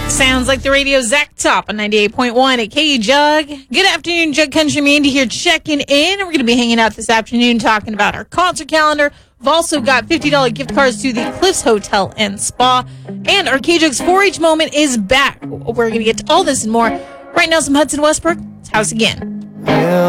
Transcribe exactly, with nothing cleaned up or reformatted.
Sounds like the radio Zach Top on ninety-eight point one at K U Jug. Good afternoon, Jug Country. Mandy here checking in. We're going to be hanging out this afternoon talking about our concert calendar. We've also got fifty dollars gift cards to the Cliffs Hotel and Spa. And our K-Jug's four H moment is back. We're going to get to all this and more. Right now, some Hudson Westbrook. It's House Again. Yeah.